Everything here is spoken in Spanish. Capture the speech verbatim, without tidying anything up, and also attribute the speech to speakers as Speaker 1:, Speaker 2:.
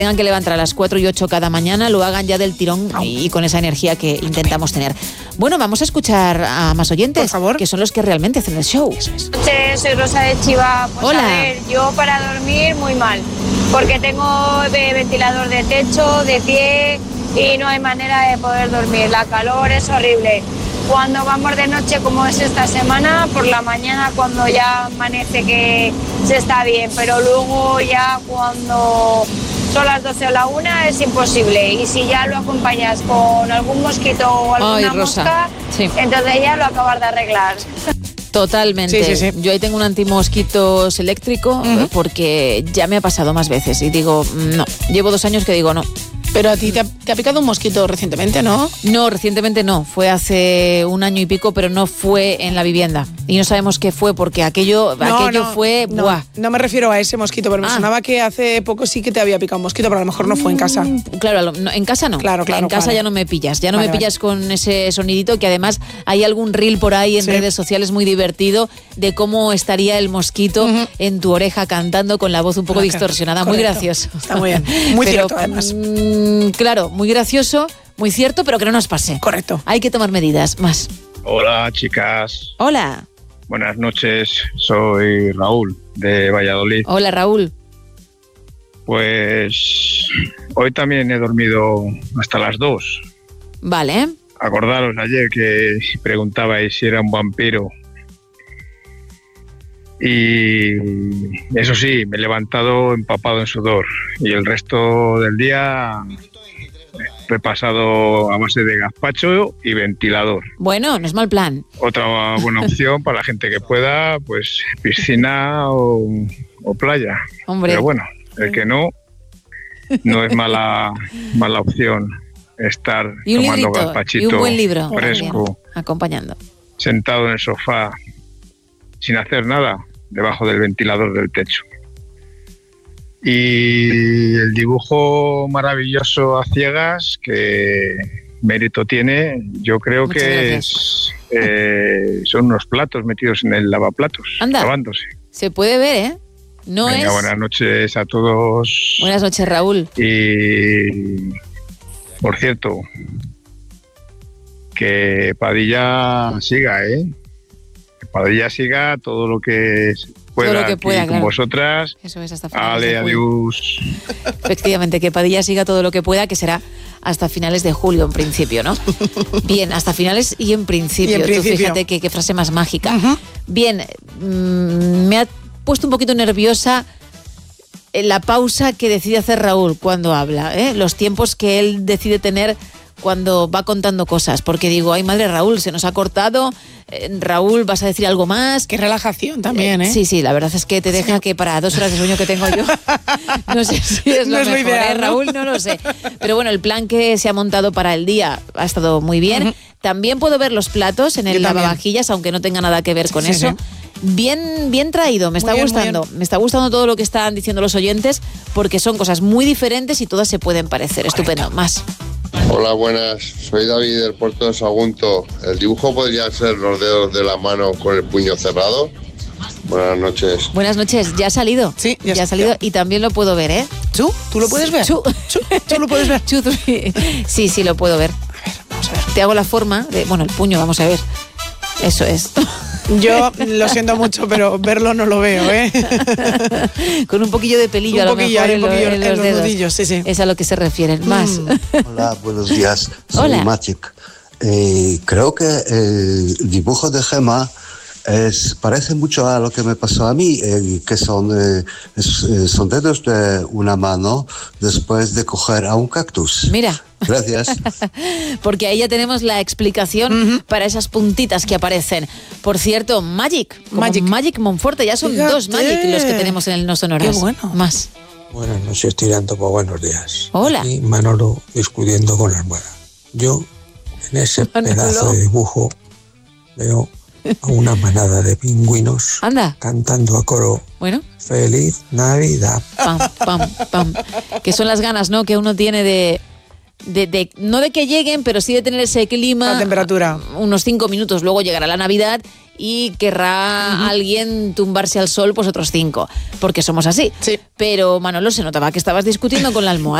Speaker 1: tengan que levantar a las cuatro y ocho cada mañana, lo hagan ya del tirón y con esa energía que intentamos tener. Bueno, vamos a escuchar a más oyentes,
Speaker 2: por favor,
Speaker 1: que son los que realmente hacen el show.
Speaker 3: Sí, soy Rosa de Chiva. Pues
Speaker 1: Hola.
Speaker 3: A ver, yo para dormir muy mal, porque tengo de ventilador de techo, de pie, y no hay manera de poder dormir. La calor es horrible. Cuando vamos de noche, como es esta semana, por la mañana cuando ya amanece que se está bien, pero luego ya cuando son las doce o la una es imposible. Y si ya lo acompañas con algún mosquito o alguna
Speaker 1: Ay, Rosa.
Speaker 3: mosca,
Speaker 1: Sí.
Speaker 3: entonces ya lo acabas de arreglar.
Speaker 1: Totalmente.
Speaker 2: Sí, sí, sí.
Speaker 1: Yo ahí tengo un antimosquitos eléctrico, uh-huh, porque ya me ha pasado más veces y digo, no, llevo dos años que digo no.
Speaker 2: Pero a ti te ha, te ha picado un mosquito recientemente, ¿no?
Speaker 1: No, recientemente no. Fue hace un año y pico, pero no fue en la vivienda. Y no sabemos qué fue, porque aquello,
Speaker 2: No,
Speaker 1: aquello
Speaker 2: no,
Speaker 1: fue...
Speaker 2: No,
Speaker 1: ¡buah!
Speaker 2: no me refiero a ese mosquito, pero me
Speaker 1: Ah.
Speaker 2: sonaba que hace poco sí que te había picado un mosquito, pero a lo mejor no fue en casa.
Speaker 1: Claro, no, en casa no.
Speaker 2: Claro, claro,
Speaker 1: En casa
Speaker 2: vale.
Speaker 1: ya no me pillas. Ya no
Speaker 2: Vale,
Speaker 1: me pillas con ese sonidito, que además hay algún reel por ahí en
Speaker 2: Sí.
Speaker 1: redes sociales muy divertido de cómo estaría el mosquito
Speaker 2: Ujú.
Speaker 1: en tu oreja cantando con la voz un poco
Speaker 2: Ah,
Speaker 1: distorsionada.
Speaker 2: correcto.
Speaker 1: Muy gracioso.
Speaker 2: Está muy bien. Muy
Speaker 1: Pero,
Speaker 2: cierto, además.
Speaker 1: mm, claro, muy gracioso, muy cierto, pero que no nos pase.
Speaker 2: Correcto.
Speaker 1: Hay que tomar medidas. Más.
Speaker 4: Hola, chicas.
Speaker 1: Hola.
Speaker 4: Buenas noches. Soy Raúl, de Valladolid.
Speaker 1: Hola, Raúl.
Speaker 4: Pues hoy también he dormido hasta las dos.
Speaker 1: Vale.
Speaker 4: Acordaros ayer que preguntabais si era un vampiro. Y eso sí, me he levantado empapado en sudor. Y el resto del día he pasado a base de gazpacho y ventilador.
Speaker 1: Bueno, no es mal plan.
Speaker 4: Otra buena opción para la gente que pueda, pues piscina o, o playa.
Speaker 1: Hombre.
Speaker 4: Pero bueno, el que no, no es mala, mala opción estar
Speaker 1: Y un
Speaker 4: tomando
Speaker 1: librito,
Speaker 4: gazpachito
Speaker 1: y un buen libro
Speaker 4: fresco,
Speaker 1: también, acompañando.
Speaker 4: sentado en el sofá, sin hacer nada, debajo del ventilador del techo. Y el dibujo maravilloso a ciegas, que mérito tiene, yo creo
Speaker 1: Muchas
Speaker 4: que es, eh, son unos platos metidos en el lavaplatos,
Speaker 1: Anda.
Speaker 4: lavándose.
Speaker 1: Se puede ver, ¿eh? No
Speaker 4: Venga,
Speaker 1: es...
Speaker 4: buenas noches a todos.
Speaker 1: Buenas noches, Raúl.
Speaker 4: Y, por cierto, que Padilla siga, ¿eh? Que Padilla siga todo lo que pueda,
Speaker 1: Todo lo que
Speaker 4: aquí
Speaker 1: pueda,
Speaker 4: con
Speaker 1: claro.
Speaker 4: vosotras.
Speaker 1: Eso es, hasta finales
Speaker 4: Ale,
Speaker 1: de julio.
Speaker 4: adiós.
Speaker 1: Efectivamente, que Padilla siga todo lo que pueda, que será hasta finales de julio en principio, ¿no? Bien, hasta finales y en principio.
Speaker 2: Y en principio.
Speaker 1: Tú fíjate qué, qué frase más mágica.
Speaker 2: Ujú.
Speaker 1: Bien, mmm, me ha puesto un poquito nerviosa eh, la pausa que decide hacer Raúl cuando habla, ¿eh? Los tiempos que él decide tener cuando va contando cosas, porque digo, ay madre, Raúl, se nos ha cortado, eh, Raúl, ¿vas a decir algo más?
Speaker 2: Qué relajación también, ¿eh?
Speaker 1: Sí, sí, la verdad es que te deja que para dos horas de sueño que tengo yo, no sé si es lo
Speaker 2: No es lo
Speaker 1: mejor,
Speaker 2: ideal,
Speaker 1: ¿eh,
Speaker 2: ¿no?
Speaker 1: Raúl? No lo sé. Pero bueno, el plan que se ha montado para el día ha estado muy bien.
Speaker 2: Ujú.
Speaker 1: También puedo ver los platos en el
Speaker 2: Yo también.
Speaker 1: lavavajillas, aunque no tenga nada que ver con
Speaker 2: Sí,
Speaker 1: eso.
Speaker 2: sí.
Speaker 1: Bien, bien traído, me está
Speaker 2: Muy bien, muy
Speaker 1: gustando.
Speaker 2: bien.
Speaker 1: Me está gustando todo lo que están diciendo los oyentes, porque son cosas muy diferentes y todas se pueden parecer. Estupendo. Más.
Speaker 5: Hola, buenas. Soy David del Puerto de Sagunto. ¿El dibujo podría ser los dedos de la mano con el puño cerrado? Buenas noches.
Speaker 1: Buenas noches, ya ha salido.
Speaker 2: Sí, ya
Speaker 1: ya ha
Speaker 2: está.
Speaker 1: salido y también lo puedo ver, ¿eh?
Speaker 2: ¿Tú? ¿Tú lo puedes ver?
Speaker 1: Chu.
Speaker 2: ¿Tú, ¿Tú lo puedes ver?
Speaker 1: Chu, tú- Sí, sí, lo puedo ver.
Speaker 2: Vamos a ver.
Speaker 1: Te hago la forma de, bueno, el puño, vamos a ver. Eso es.
Speaker 2: Yo lo siento mucho, pero verlo no lo veo, ¿eh?
Speaker 1: Con un poquillo de pelillo
Speaker 2: Un
Speaker 1: a lo
Speaker 2: poquillo,
Speaker 1: mejor
Speaker 2: hay
Speaker 1: en,
Speaker 2: un
Speaker 1: lo-
Speaker 2: poquillo
Speaker 1: en
Speaker 2: en
Speaker 1: los
Speaker 2: los
Speaker 1: dedos.
Speaker 2: nudillos, sí, sí.
Speaker 1: Es a lo que se refieren. Más.
Speaker 6: Hola, buenos días. Soy
Speaker 1: Hola.
Speaker 6: Magic. Eh, creo que el dibujo de Gemma es, parece mucho a lo que me pasó a mí, eh, que son, eh, es- eh, son dedos de una mano después de coger a un cactus.
Speaker 1: Mira.
Speaker 6: Gracias.
Speaker 1: Porque ahí ya tenemos la explicación para esas puntitas que aparecen. Por cierto, Magic. Como
Speaker 2: Magic.
Speaker 1: Magic Monforte. Ya son
Speaker 2: Fíjate.
Speaker 1: dos Magic los que tenemos en el No Sonoras.
Speaker 2: Qué bueno.
Speaker 1: Más.
Speaker 7: Buenas noches, tirando por buenos días.
Speaker 1: Hola.
Speaker 7: Aquí Manolo discutiendo con la almohada. Yo, en ese
Speaker 1: Manolo.
Speaker 7: pedazo de dibujo, veo a una manada de pingüinos
Speaker 1: Anda.
Speaker 7: cantando a coro
Speaker 1: Bueno.
Speaker 7: Feliz Navidad.
Speaker 1: Pam, pam, pam. Que son las ganas, ¿no? Que uno tiene de, de, de- no de que lleguen, pero sí de tener ese clima.
Speaker 2: La temperatura.
Speaker 1: Unos cinco minutos, luego llegará la Navidad y querrá uh-huh. alguien tumbarse al sol, pues otros cinco, porque somos así.
Speaker 2: Sí.
Speaker 1: Pero Manolo, se notaba que estabas discutiendo con la almohada.